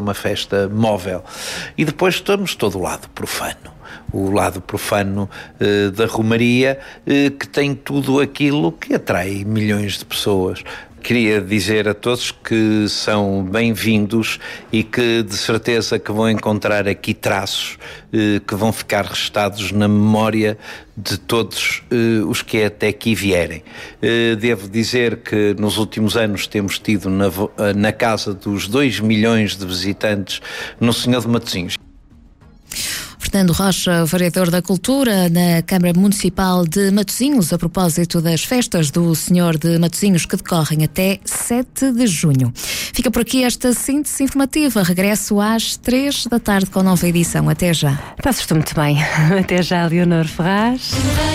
uma festa móvel. E depois temos todo o lado profano. O lado profano da Romaria, que tem tudo aquilo que atrai milhões de pessoas. Queria dizer a todos que são bem-vindos e que de certeza que vão encontrar aqui traços que vão ficar registados na memória de todos os que até aqui vierem. Devo dizer que nos últimos anos temos tido na casa dos 2 milhões de visitantes no Senhor de Matosinhos. Fernando Rocha, vereador da Cultura na Câmara Municipal de Matosinhos, a propósito das festas do Senhor de Matosinhos que decorrem até 7 de junho. Fica por aqui esta síntese informativa. Regresso às 3 da tarde com nova edição. Até já. Passas-te muito bem. Até já, Leonor Ferraz.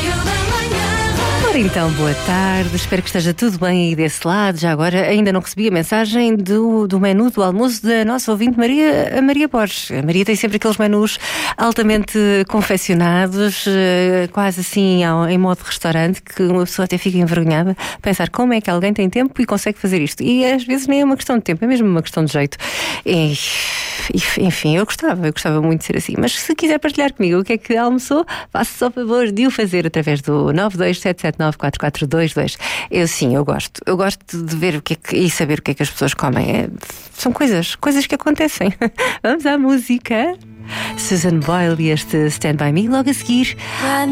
Então, boa tarde, espero que esteja tudo bem aí desse lado. Já agora, ainda não recebi a mensagem do menu do almoço da nossa ouvinte Maria Borges. A Maria tem sempre aqueles menus altamente confeccionados, quase assim em modo restaurante, que uma pessoa até fica envergonhada a pensar como é que alguém tem tempo e consegue fazer isto. E às vezes nem é uma questão de tempo, é mesmo uma questão de jeito. Enfim, eu gostava muito de ser assim. Mas se quiser partilhar comigo o que é que almoçou, faça só o favor de o fazer através do 927794422. Eu gosto de ver e saber o que é que as pessoas comem. São coisas que acontecem. Vamos à música. Susan Boyle e este Stand By Me logo a seguir.